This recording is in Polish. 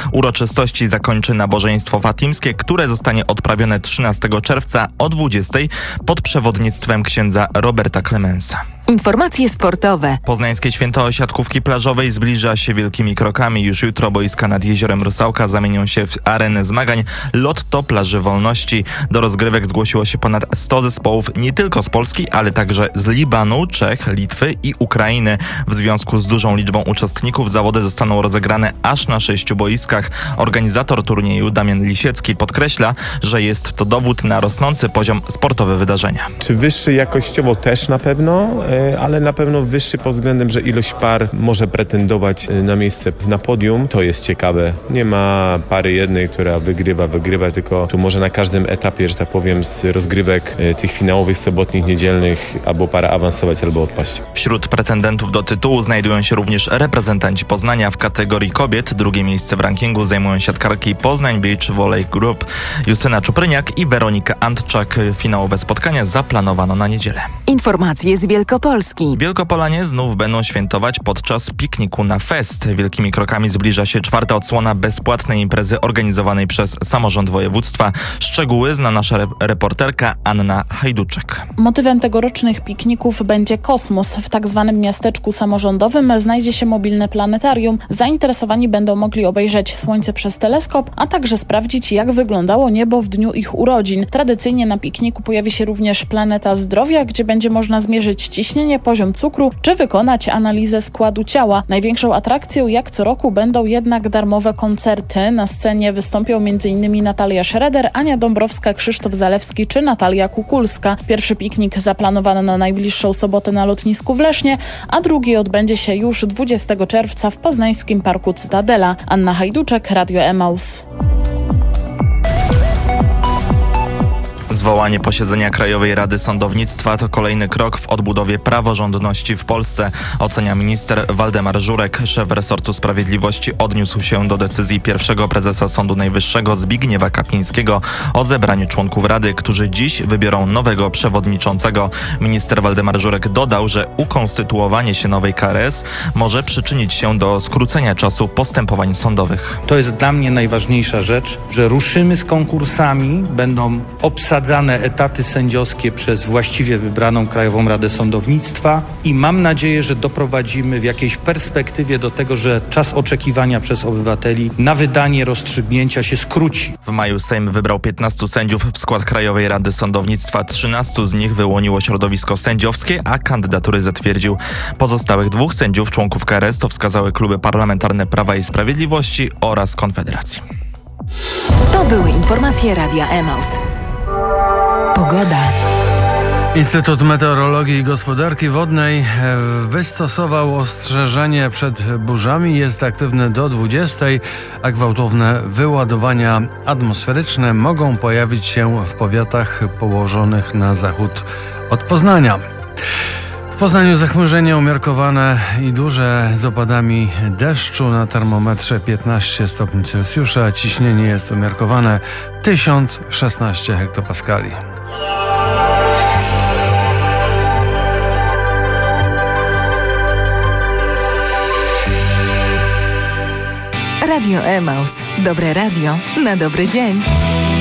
Uroczystości zakończy nabożeństwo fatimskie, które zostanie odprawione 13 czerwca o 20 pod przewodnictwem księdza Roberta Clemensa. Informacje sportowe. Poznańskie święto siatkówki plażowej zbliża się wielkimi krokami. Już jutro boiska nad jeziorem Rusałka zamienią się w arenę zmagań Lotto Plaży Wolności. Do rozgrywek zgłosiło się ponad 100 zespołów nie tylko z Polski, ale także z Libanu, Czech, Litwy i Ukrainy. W związku z dużą liczbą uczestników zawody zostaną rozegrane aż na 6 boiskach. Organizator turnieju Damian Lisiecki podkreśla, że jest to dowód na rosnący poziom sportowy wydarzenia. Czy wyższy jakościowo też na pewno, ale na pewno wyższy pod względem, że ilość par może pretendować na miejsce na podium. To jest ciekawe. Nie ma pary jednej, która wygrywa, tylko tu może na każdym etapie, że tak powiem, z rozgrywek tych finałowych, sobotnich, niedzielnych albo para awansować, albo odpaść. Wśród pretendentów do tytułu znajdują się również reprezentanci Poznania w kategorii kobiet. Drugie miejsce w rankingu zajmują siatkarki Poznań Beach Volley Group Justyna Czupryniak i Weronika Antczak. Finałowe spotkania zaplanowano na niedzielę. Informacje z Wielkopolski. Wielkopolanie znów będą świętować podczas pikniku na fest. Wielkimi krokami zbliża się 4. odsłona bezpłatnej imprezy organizowanej przez samorząd województwa. Szczegóły zna nasza reporterka Anna Hajduczek. Motywem tegorocznych pikników będzie kosmos. W tak zwanym miasteczku samorządowym znajdzie się mobilne planetarium. Zainteresowani będą mogli obejrzeć Słońce przez teleskop, a także sprawdzić, jak wyglądało niebo w dniu ich urodzin. Tradycyjnie na pikniku pojawi się również Planeta Zdrowia, gdzie będzie można zmierzyć ciśnienie, poziom cukru czy wykonać analizę składu ciała. Największą atrakcją jak co roku będą jednak darmowe koncerty. Na scenie wystąpią m.in. Natalia Schroeder, Ania Dąbrowska, Krzysztof Zalewski czy Natalia Kukulska. Pierwszy piknik zaplanowano na najbliższą sobotę na lotnisku w Lesznie, a drugi odbędzie się już 20 czerwca w poznańskim Parku Cytadela. Anna Hajduczek, Radio Emaus. Zwołanie posiedzenia Krajowej Rady Sądownictwa to kolejny krok w odbudowie praworządności w Polsce, ocenia minister Waldemar Żurek. Szef resortu sprawiedliwości odniósł się do decyzji pierwszego prezesa Sądu Najwyższego Zbigniewa Kapińskiego o zebraniu członków Rady, którzy dziś wybiorą nowego przewodniczącego. Minister Waldemar Żurek dodał, że ukonstytuowanie się nowej KRS może przyczynić się do skrócenia czasu postępowań sądowych. To jest dla mnie najważniejsza rzecz, że ruszymy z konkursami, będą obsadzane etaty sędziowskie przez właściwie wybraną Krajową Radę Sądownictwa i mam nadzieję, że doprowadzimy w jakiejś perspektywie do tego, że czas oczekiwania przez obywateli na wydanie rozstrzygnięcia się skróci. W maju Sejm wybrał 15 sędziów w skład Krajowej Rady Sądownictwa. 13 z nich wyłoniło środowisko sędziowskie, a kandydatury zatwierdził. Pozostałych 2 sędziów, członków KRS, to wskazały kluby parlamentarne Prawa i Sprawiedliwości oraz Konfederacji. To były informacje Radia Emaus. Pogoda. Instytut Meteorologii i Gospodarki Wodnej wystosował ostrzeżenie przed burzami. Jest aktywny do 20, a gwałtowne wyładowania atmosferyczne mogą pojawić się w powiatach położonych na zachód od Poznania. W Poznaniu zachmurzenie umiarkowane i duże z opadami deszczu, na termometrze 15 stopni Celsjusza, a ciśnienie jest umiarkowane 1016 hektopaskali. Radio Emaus. Dobre radio na dobry dzień.